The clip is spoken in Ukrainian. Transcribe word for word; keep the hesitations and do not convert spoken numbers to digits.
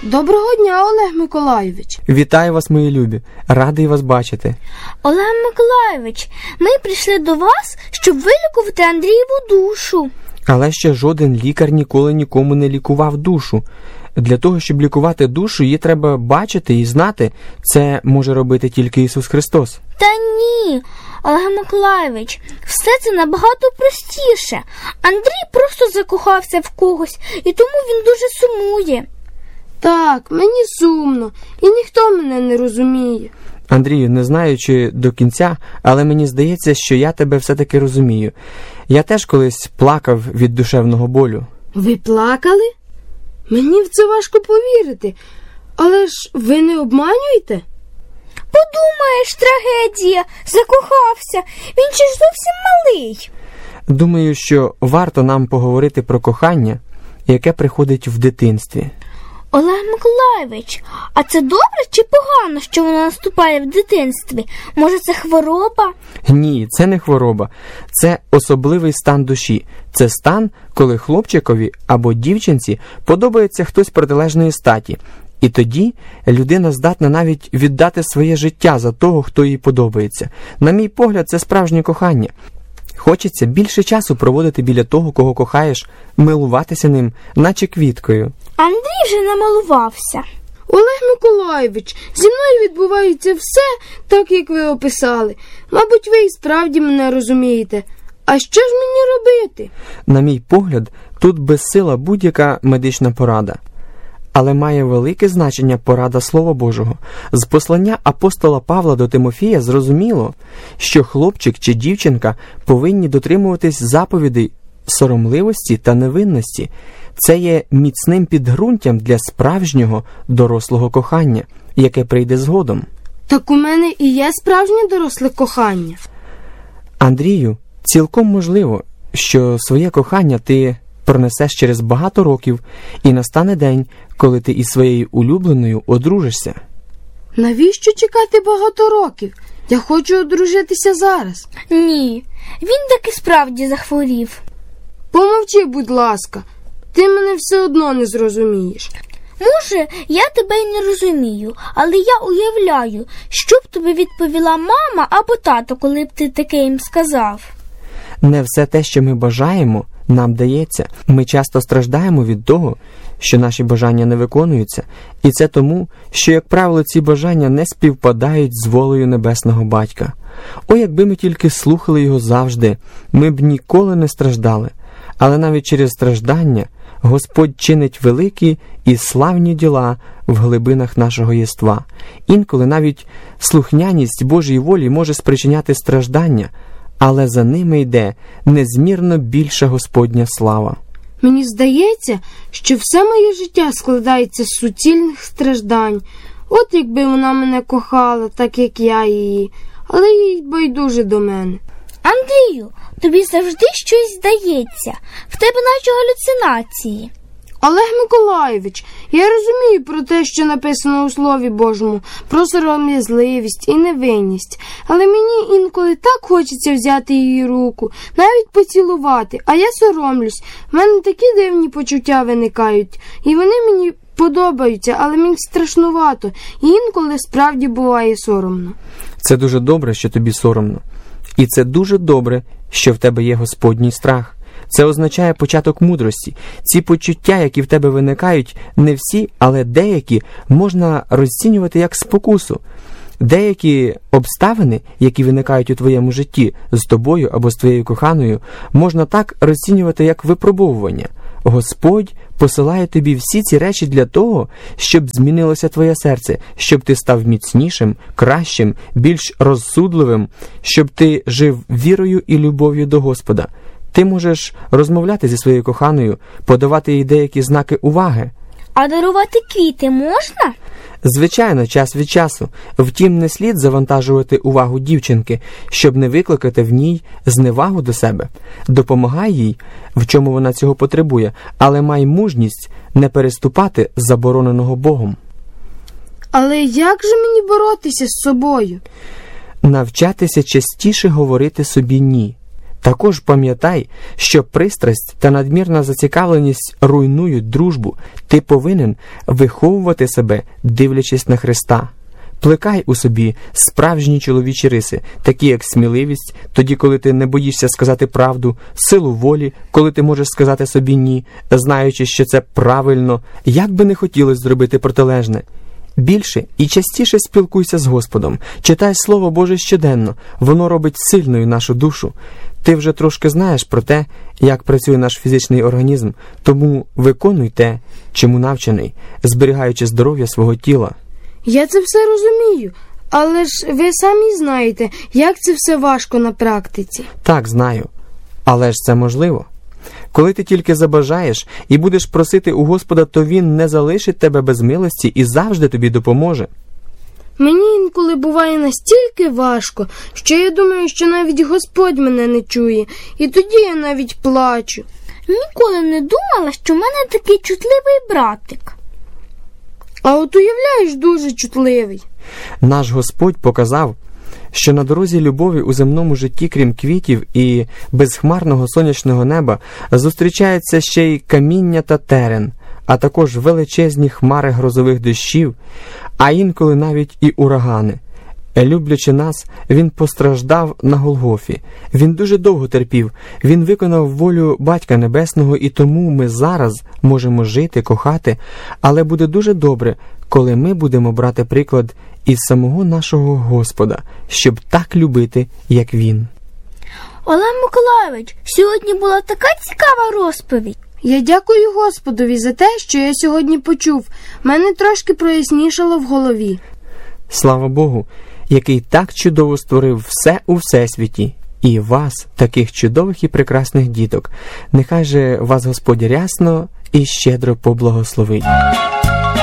Доброго дня, Олег Миколайович. Вітаю вас, мої любі. Радий вас бачити. Олег Миколайович, ми прийшли до вас, щоб вилікувати Андрієву душу. Але ще жоден лікар ніколи нікому не лікував душу. Для того, щоб лікувати душу, її треба бачити і знати. Це може робити тільки Ісус Христос. Та ні, Олег Миколайович, все це набагато простіше. Андрій просто закохався в когось, і тому він дуже сумує. Так, мені сумно, і ніхто мене не розуміє. Андрію, не знаю, чи до кінця, але мені здається, що я тебе все-таки розумію. Я теж колись плакав від душевного болю. Ви плакали? Мені в це важко повірити. Але ж ви не обманюєте? Подумаєш, трагедія, закохався, він ще ж зовсім малий. Думаю, що варто нам поговорити про кохання, яке приходить в дитинстві. Олег Миколайович, а це добре чи погано, що воно наступає в дитинстві? Може, це хвороба? Ні, це не хвороба. Це особливий стан душі. Це стан, коли хлопчикові або дівчинці подобається хтось протилежної статі. І тоді людина здатна навіть віддати своє життя за того, хто їй подобається. На мій погляд, це справжнє кохання. Хочеться більше часу проводити біля того, кого кохаєш, милуватися ним, наче квіткою. Андрій вже намалувався. Олег Миколайович, зі мною відбувається все так, як ви описали. Мабуть, ви і справді мене розумієте. А що ж мені робити? На мій погляд, тут безсила будь-яка медична порада. Але має велике значення порада Слова Божого. З послання апостола Павла до Тимофія зрозуміло, що хлопчик чи дівчинка повинні дотримуватись заповідей соромливості та невинності. Це є міцним підґрунтям для справжнього дорослого кохання, яке прийде згодом. Так у мене і є справжнє доросле кохання. Андрію, цілком можливо, що своє кохання ти пронесеш через багато років, і настане день, коли ти із своєю улюбленою одружишся. Навіщо чекати багато років? Я хочу одружитися зараз. Ні, він таки справді захворів. Помовчи, будь ласка. Ти мене все одно не зрозумієш. Може, я тебе й не розумію, але я уявляю, що б тобі відповіла мама або тато, коли б ти таке їм сказав. Не все те, що ми бажаємо, нам дається. Ми часто страждаємо від того, що наші бажання не виконуються. І це тому, що, як правило, ці бажання не співпадають з волею Небесного Батька. О, якби ми тільки слухали Його завжди, ми б ніколи не страждали. Але навіть через страждання Господь чинить великі і славні діла в глибинах нашого єства. Інколи навіть слухняність Божій волі може спричиняти страждання, але за ними йде незмірно більша Господня слава. Мені здається, що все моє життя складається з суцільних страждань. От якби вона мене кохала, так як я її, але їй байдуже до мене. Андрію, тобі завжди щось здається. В тебе наче галюцинації. Олег Миколайович, я розумію про те, що написано у Слові Божому, про сором'язливість і невинність. Але мені інколи так хочеться взяти її руку, навіть поцілувати, а я соромлюсь. В мене такі дивні почуття виникають, і вони мені подобаються, але мені страшнувато, і інколи справді буває соромно. Це дуже добре, що тобі соромно. І це дуже добре, що в тебе є Господній страх. Це означає початок мудрості. Ці почуття, які в тебе виникають, не всі, але деякі можна розцінювати як спокусу. Деякі обставини, які виникають у твоєму житті з тобою або з твоєю коханою, можна так розцінювати як випробовування. Господь посилає тобі всі ці речі для того, щоб змінилося твоє серце, щоб ти став міцнішим, кращим, більш розсудливим, щоб ти жив вірою і любов'ю до Господа. Ти можеш розмовляти зі своєю коханою, подавати їй деякі знаки уваги. А дарувати квіти можна? Звичайно, час від часу. Втім, не слід завантажувати увагу дівчинки, щоб не викликати в ній зневагу до себе. Допомагай їй, в чому вона цього потребує, але май мужність не переступати забороненого Богом. Але як же мені боротися з собою? Навчатися частіше говорити собі «ні». Також пам'ятай, що пристрасть та надмірна зацікавленість руйнують дружбу. Ти повинен виховувати себе, дивлячись на Христа. Плекай у собі справжні чоловічі риси, такі як сміливість, тоді, коли ти не боїшся сказати правду, силу волі, коли ти можеш сказати собі «ні», знаючи, що це правильно, як би не хотілося зробити протилежне. Більше і частіше спілкуйся з Господом, читай Слово Боже щоденно, воно робить сильною нашу душу. Ти вже трошки знаєш про те, як працює наш фізичний організм, тому виконуй те, чому навчений, зберігаючи здоров'я свого тіла. Я це все розумію, але ж ви самі знаєте, як це все важко на практиці. Так, знаю. Але ж це можливо. Коли ти тільки забажаєш і будеш просити у Господа, то Він не залишить тебе без милості і завжди тобі допоможе. Мені інколи буває настільки важко, що я думаю, що навіть Господь мене не чує, і тоді я навіть плачу. Ніколи не думала, що в мене такий чутливий братик. А от уявляєш, дуже чутливий. Наш Господь показав, що на дорозі любові у земному житті, крім квітів і безхмарного сонячного неба, зустрічається ще й каміння та терен, а також величезні хмари грозових дощів, а інколи навіть і урагани. Люблячи нас, Він постраждав на Голгофі. Він дуже довго терпів. Він виконав волю Батька Небесного, і тому ми зараз можемо жити, кохати, але буде дуже добре, коли ми будемо брати приклад із самого нашого Господа, щоб так любити, як Він. Олег Миколайович, сьогодні була така цікава розповідь. Я дякую Господові за те, що я сьогодні почув. Мене трошки прояснішало в голові. Слава Богу, який так чудово створив все у всесвіті, і вас, таких чудових і прекрасних діток. Нехай же вас Господь рясно і щедро поблагословить.